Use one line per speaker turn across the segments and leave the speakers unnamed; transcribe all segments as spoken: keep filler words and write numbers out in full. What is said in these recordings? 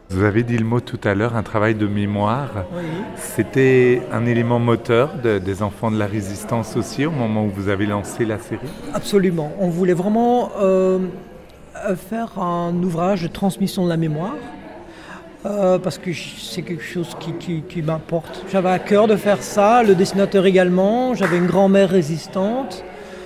Vous avez dit le mot tout à l'heure, un travail de mémoire.
Oui.
C'était un élément moteur de- des enfants de la résistance aussi au moment où vous avez lancé la série?
Absolument. On voulait vraiment euh, faire un ouvrage de transmission de la mémoire. Euh, parce que c'est quelque chose qui, qui, qui m'importe. J'avais à cœur de faire ça, le dessinateur également. J'avais une grand-mère résistante.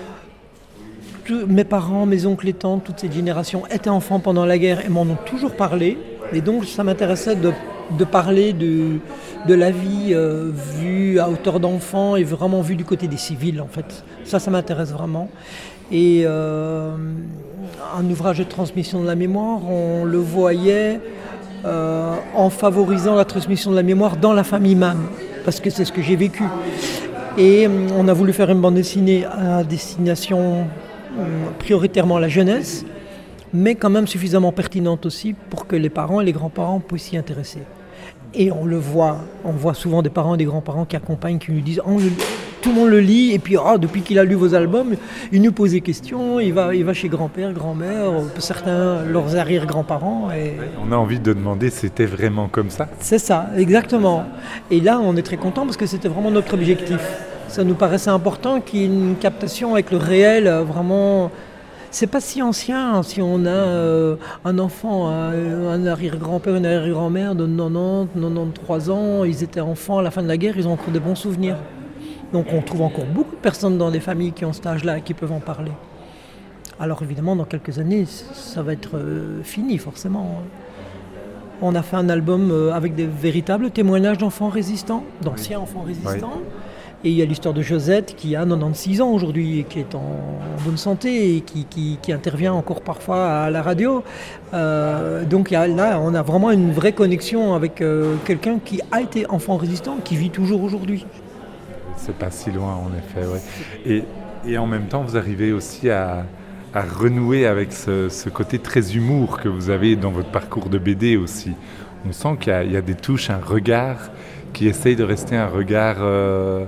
Tous mes parents, mes oncles et tantes, toute cette génération étaient enfants pendant la guerre et m'en ont toujours parlé. Et donc ça m'intéressait de, de parler de, de la vie euh, vue à hauteur d'enfant et vraiment vue du côté des civils en fait. Ça, ça m'intéresse vraiment. Et euh, un ouvrage de transmission de la mémoire, on le voyait euh, en favorisant la transmission de la mémoire dans la famille même, parce que c'est ce que j'ai vécu. Et on a voulu faire une bande dessinée à destination prioritairement la jeunesse, mais quand même suffisamment pertinente aussi pour que les parents et les grands-parents puissent s'y intéresser. Et on le voit, on voit souvent des parents et des grands-parents qui accompagnent, qui nous disent oh, tout le monde le lit, et puis oh, depuis qu'il a lu vos albums, il nous pose des questions, il va, il va chez grand-père, grand-mère, certains leurs arrière-grands-parents. Et...
On a envie de demander, c'était vraiment comme ça?
C'est ça, exactement. Et là, on est très content parce que c'était vraiment notre objectif. Ça nous paraissait important qu'il y ait une captation avec le réel, vraiment. C'est pas si ancien, si on a euh, un enfant, un, un arrière-grand-père, une arrière-grand-mère de quatre-vingt-dix, quatre-vingt-treize ans, ils étaient enfants à la fin de la guerre, ils ont encore des bons souvenirs. Donc on trouve encore beaucoup de personnes dans des familles qui ont cet âge-là et qui peuvent en parler. Alors évidemment, dans quelques années, ça va être euh, fini forcément. On a fait un album euh, avec des véritables témoignages d'enfants résistants, d'anciens oui. enfants résistants. Oui. Et il y a l'histoire de Josette qui a quatre-vingt-seize ans aujourd'hui et qui est en bonne santé et qui, qui, qui intervient encore parfois à la radio. Euh, donc là, on a vraiment une vraie connexion avec euh, quelqu'un qui a été enfant résistant, qui vit toujours aujourd'hui.
C'est pas si loin en effet, oui. Et, et en même temps, vous arrivez aussi à, à renouer avec ce, ce côté très humour que vous avez dans votre parcours de B D aussi. On sent qu'il y a, il y a des touches, un regard qui essaye de rester un regard euh,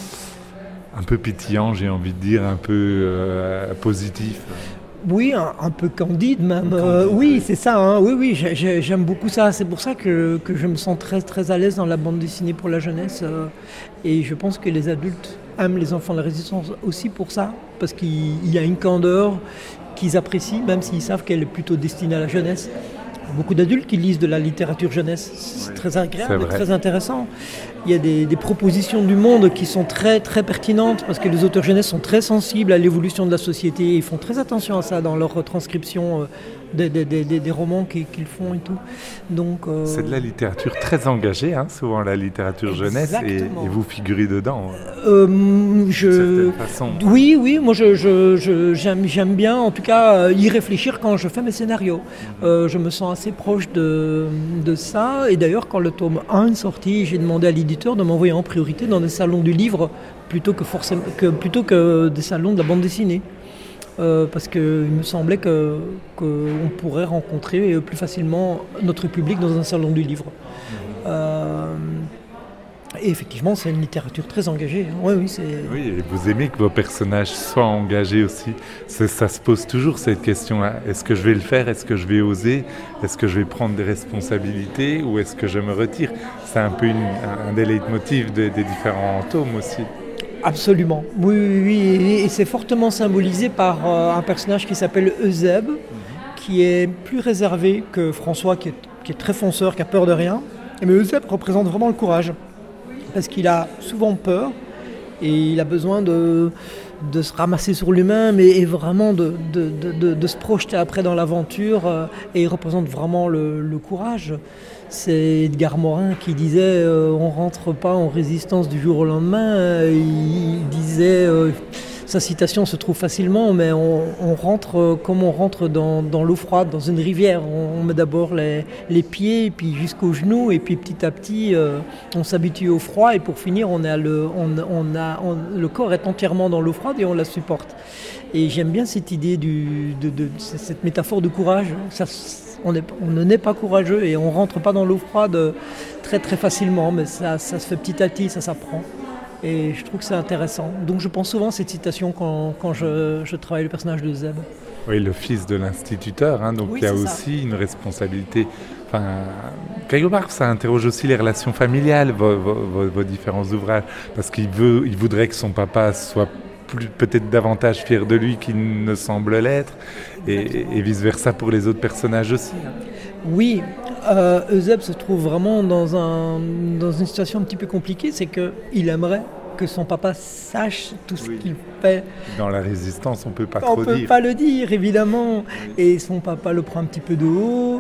un peu pétillant, j'ai envie de dire, un peu euh, positif.
Oui, un, un peu candide même. Candide, euh, oui, oui, c'est ça. Hein. Oui, oui, j'ai, j'aime beaucoup ça. C'est pour ça que, que je me sens très, très à l'aise dans la bande dessinée pour la jeunesse. Euh, et je pense que les adultes aiment les enfants de la résistance aussi pour ça, parce qu'il y a une candeur qu'ils apprécient, même s'ils savent qu'elle est plutôt destinée à la jeunesse. Beaucoup d'adultes qui lisent de la littérature jeunesse, c'est oui, très agréable, c'est très intéressant. Il y a des, des propositions du monde qui sont très très pertinentes parce que les auteurs jeunesse sont très sensibles à l'évolution de la société. Ils font très attention à ça dans leur transcription des, des, des, des romans qu'ils, qu'ils font et tout. Donc, euh...
c'est de la littérature très engagée, hein, souvent la littérature jeunesse, et, et vous figurez dedans.
Euh, je... façon. Oui, oui, moi je, je, je, j'aime, j'aime bien en tout cas y réfléchir quand je fais mes scénarios. Mmh. Euh, je me sens assez proche de, de ça. Et d'ailleurs, quand le tome un est sorti, j'ai demandé à l'éditeur de m'envoyer en priorité dans des salons du livre plutôt que, forcément, que, plutôt que des salons de la bande dessinée. Euh, parce qu'il me semblait que, qu'on pourrait rencontrer plus facilement notre public dans un salon du livre. Euh, et effectivement, c'est une littérature très engagée. Oui, oui, c'est...
oui, et vous aimez que vos personnages soient engagés aussi. C'est, ça se pose toujours cette question-là. Est-ce que je vais le faire? Est-ce que je vais oser? Est-ce que je vais prendre des responsabilités? Ou est-ce que je me retire? C'est un peu une, un, un des leitmotifs de, des différents tomes aussi.
Absolument, oui, oui, oui, et c'est fortement symbolisé par euh, un personnage qui s'appelle Eusèbe, mmh. qui est plus réservé que François, qui est, qui est très fonceur, qui a peur de rien. Mais Eusèbe représente vraiment le courage, parce qu'il a souvent peur, et il a besoin de, de se ramasser sur lui-même, et, et vraiment de, de, de, de, de se projeter après dans l'aventure, euh, et il représente vraiment le, le courage. C'est Edgar Morin qui disait euh, « on ne rentre pas en résistance du jour au lendemain euh, ». Il disait, euh, sa citation se trouve facilement, mais on, on rentre euh, comme on rentre dans, dans l'eau froide, dans une rivière. On, on met d'abord les, les pieds, puis jusqu'aux genoux, et puis petit à petit, euh, on s'habitue au froid. Et pour finir, on a le, on, on a, on, le corps est entièrement dans l'eau froide et on la supporte. Et j'aime bien cette idée, du, de, de, de cette métaphore de courage. Ça, On, est, on ne naît pas courageux et on ne rentre pas dans l'eau froide très très facilement, mais ça, ça se fait petit à petit, ça s'apprend. Et je trouve que c'est intéressant. Donc je pense souvent à cette citation quand, quand je, je travaille le personnage de Zeb.
Oui, le fils de l'instituteur, hein, donc
Oui,
il y a
c'est ça.
aussi une responsabilité. Enfin, quelque part, ça interroge aussi les relations familiales, vos, vos, vos, vos différents ouvrages, parce qu'il veut, il voudrait que son papa soit plus, peut-être davantage fier de lui qu'il ne semble l'être, et, et vice-versa pour les autres personnages aussi. Hein.
Oui, euh, Euseb se trouve vraiment dans, un, dans une situation un petit peu compliquée, c'est qu'il aimerait que son papa sache tout ce oui. qu'il fait.
Dans la résistance, on ne peut pas
on
trop
peut
dire.
On pas le dire, évidemment. Oui. Et son papa le prend un petit peu de haut,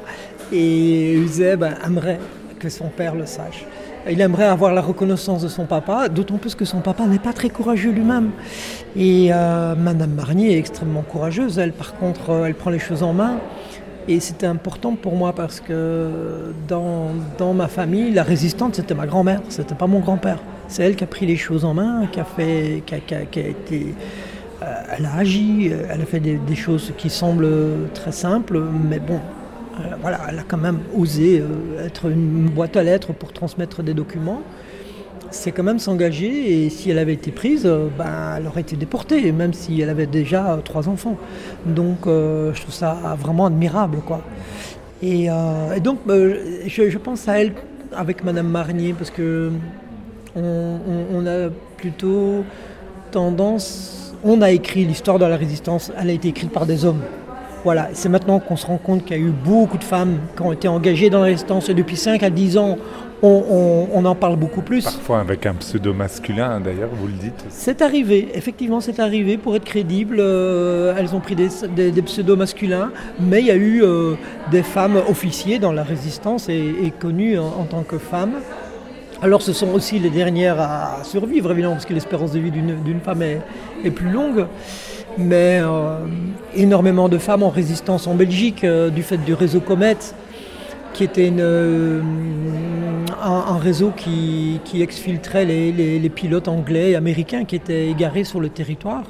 et Euseb aimerait que son père le sache. Il aimerait avoir la reconnaissance de son papa, d'autant plus que son papa n'est pas très courageux lui-même. Et euh, Madame Marnier est extrêmement courageuse, elle par contre, elle prend les choses en main. Et c'était important pour moi parce que dans, dans ma famille, la résistante, c'était ma grand-mère, c'était pas mon grand-père. C'est elle qui a pris les choses en main, qui a fait, qui a, qui a, qui a été, euh, elle a agi, elle a fait des, des choses qui semblent très simples, mais bon, euh, voilà, elle a quand même osé euh, être une boîte à lettres pour transmettre des documents. C'est quand même s'engager, et si elle avait été prise, euh, ben, elle aurait été déportée, même si elle avait déjà euh, trois enfants. Donc euh, je trouve ça vraiment admirable, quoi. Et, euh, et donc euh, je, je pense à elle avec Madame Marnier, parce que on, on, on a plutôt tendance, on a écrit l'histoire de la résistance, elle a été écrite par des hommes. Voilà, c'est maintenant qu'on se rend compte qu'il y a eu beaucoup de femmes qui ont été engagées dans la résistance, et depuis cinq à dix ans, On, on, on en parle beaucoup plus.
Parfois avec un pseudo masculin, d'ailleurs, vous le dites.
C'est arrivé, effectivement, c'est arrivé. Pour être crédible, euh, elles ont pris des, des, des pseudos masculins, mais il y a eu euh, des femmes officiers dans la résistance et, et connues en, en tant que femmes. Alors ce sont aussi les dernières à survivre, évidemment, parce que l'espérance de vie d'une, d'une femme est, est plus longue. Mais euh, énormément de femmes en résistance en Belgique, euh, du fait du réseau Comet, qui était une, euh, un, un réseau qui, qui exfiltrait les, les, les pilotes anglais et américains qui étaient égarés sur le territoire.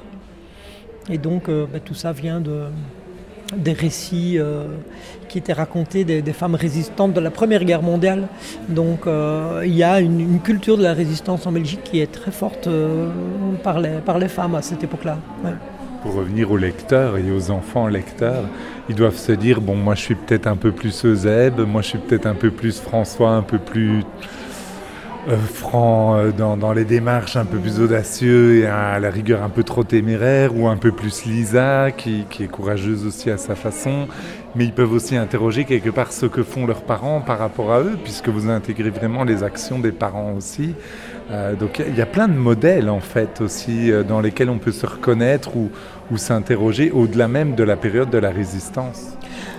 Et donc euh, bah, tout ça vient de, des récits euh, qui étaient racontés des, des femmes résistantes de la Première Guerre mondiale. Donc euh, il y a une, une culture de la résistance en Belgique qui est très forte euh, par, les, par les femmes à cette époque-là. Ouais.
Pour revenir aux lecteurs et aux enfants lecteurs, ils doivent se dire, bon, moi je suis peut-être un peu plus Euseb, moi je suis peut-être un peu plus François, un peu plus euh, franc euh, dans, dans les démarches, un peu plus audacieux et à la rigueur un peu trop téméraire, ou un peu plus Lisa, qui, qui est courageuse aussi à sa façon. Mais ils peuvent aussi interroger quelque part ce que font leurs parents par rapport à eux, puisque vous intégrez vraiment les actions des parents aussi. Euh, donc il y, y a plein de modèles en fait aussi euh, dans lesquels on peut se reconnaître ou, ou s'interroger au-delà même de la période de la résistance.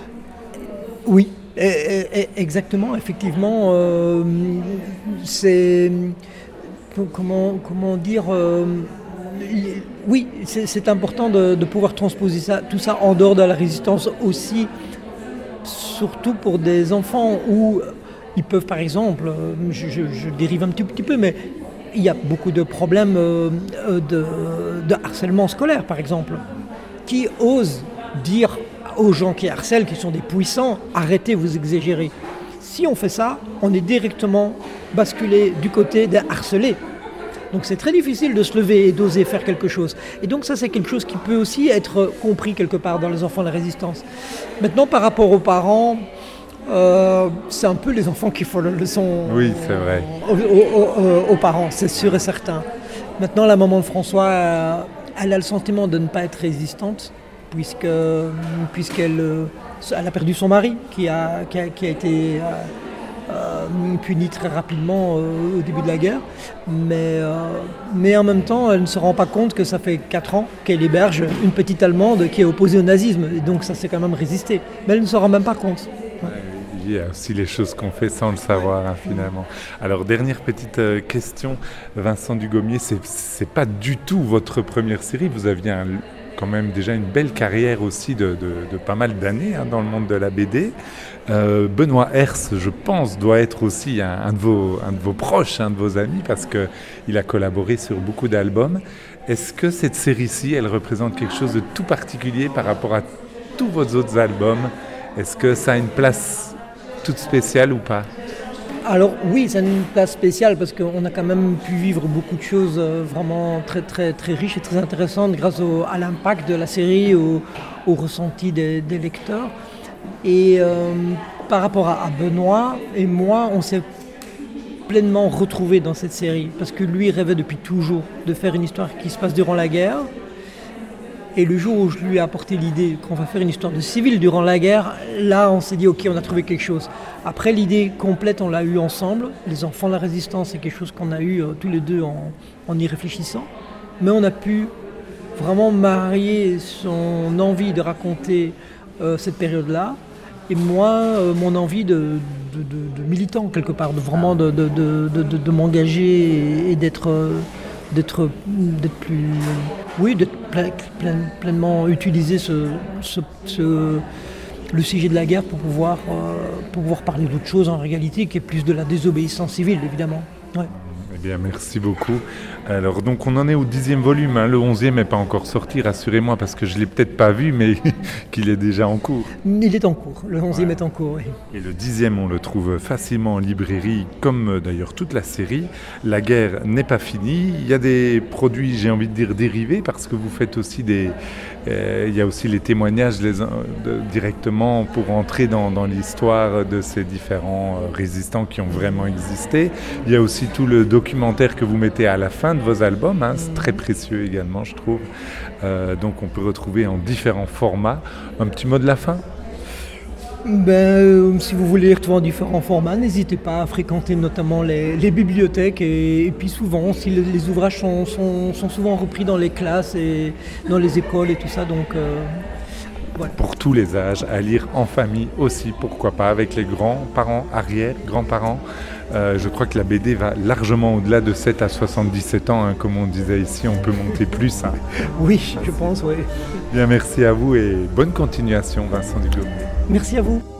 Oui, et, et, exactement, effectivement, euh, c'est comment, comment dire, euh, oui, c'est, c'est important de, de pouvoir transposer ça, tout ça en dehors de la résistance aussi, surtout pour des enfants où ils peuvent, par exemple, je, je, je dérive un petit, petit peu, mais il y a beaucoup de problèmes euh, de, de harcèlement scolaire, par exemple, qui osent dire aux gens qui harcèlent, qui sont des puissants, arrêtez, vous exagérez. Si on fait ça, on est directement basculé du côté des harcelés. Donc c'est très difficile de se lever et d'oser faire quelque chose. Et donc ça, c'est quelque chose qui peut aussi être compris quelque part dans les enfants de la résistance. Maintenant, par rapport aux parents, Euh, c'est un peu les enfants qui font la leçon
oui, c'est vrai.
Aux, aux, aux, aux parents, c'est sûr et certain. Maintenant, la maman de François, euh, elle a le sentiment de ne pas être résistante, puisque, puisqu'elle elle a perdu son mari, qui a, qui a, qui a été euh, euh, puni très rapidement euh, au début de la guerre. Mais, euh, mais en même temps, elle ne se rend pas compte que ça fait quatre ans qu'elle héberge une petite Allemande qui est opposée au nazisme. Et donc ça, c'est quand même résisté. Mais elle ne se rend même pas compte. Ouais.
Il y a aussi les choses qu'on fait sans le savoir, hein, finalement. Alors, dernière petite euh, question, Vincent Dugommier, c'est, c'est pas du tout votre première série. Vous aviez un, quand même déjà une belle carrière aussi de, de, de pas mal d'années hein, dans le monde de la B D. Euh, Benoît Herse, je pense, doit être aussi un, un, de, vos, un de vos proches, un de vos amis, parce qu'il a collaboré sur beaucoup d'albums. Est-ce que cette série-ci, elle représente quelque chose de tout particulier par rapport à tous vos autres albums ? Est-ce que ça a une place toute spéciale ou pas ?
Alors oui, c'est une place spéciale parce qu'on a quand même pu vivre beaucoup de choses vraiment très très très riches et très intéressantes grâce au, à l'impact de la série, au, au ressenti des, des lecteurs. Et euh, par rapport à, à Benoît et moi, on s'est pleinement retrouvés dans cette série, parce que lui rêvait depuis toujours de faire une histoire qui se passe durant la guerre. Et le jour où je lui ai apporté l'idée qu'on va faire une histoire de civil durant la guerre, là on s'est dit ok, on a trouvé quelque chose. Après, l'idée complète, on l'a eue ensemble. Les enfants de la résistance, c'est quelque chose qu'on a eu euh, tous les deux en, en y réfléchissant. Mais on a pu vraiment marier son envie de raconter euh, cette période-là et moi, euh, mon envie de, de, de, de militant quelque part, de vraiment de, de, de, de, de, de m'engager et, et d'être... Euh, D'être, d'être plus, oui, d'être plein, plein, pleinement utiliser ce, ce, ce, le sujet de la guerre pour pouvoir, euh, pour pouvoir parler d'autre chose en réalité, qui est plus de la désobéissance civile, évidemment. Ouais.
Eh bien, merci beaucoup. Alors, donc, on en est au dixième volume. Hein. Le onzième n'est pas encore sorti, rassurez-moi, parce que je ne l'ai peut-être pas vu, mais qu'il est déjà en cours.
Il est en cours. Le onzième
ouais.
est en cours, oui.
Et le dixième, on le trouve facilement en librairie, comme d'ailleurs toute la série. La guerre n'est pas finie. Il y a des produits, j'ai envie de dire, dérivés, parce que vous faites aussi des... Euh, il y a aussi les témoignages les, de, directement pour entrer dans, dans l'histoire de ces différents euh, résistants qui ont vraiment existé. Il y a aussi tout le documentaire que vous mettez à la fin de vos albums, hein, c'est très précieux également, je trouve. Euh, donc on peut retrouver en différents formats. Un petit mot de la fin ?
Ben, euh, si vous voulez les retrouver en différents formats, n'hésitez pas à fréquenter notamment les, les bibliothèques et, et puis souvent, si les, les ouvrages sont, sont, sont souvent repris dans les classes et dans les écoles et tout ça, donc euh, voilà.
Pour tous les âges, à lire en famille aussi, pourquoi pas, avec les grands-parents, arrière-grands-parents. Euh, je crois que la B D va largement au-delà de sept à soixante-dix-sept ans, hein, comme on disait ici, on peut monter plus. Hein.
Oui, je pense, oui.
Bien, merci à vous et bonne continuation, Vincent Duclos.
Merci à vous.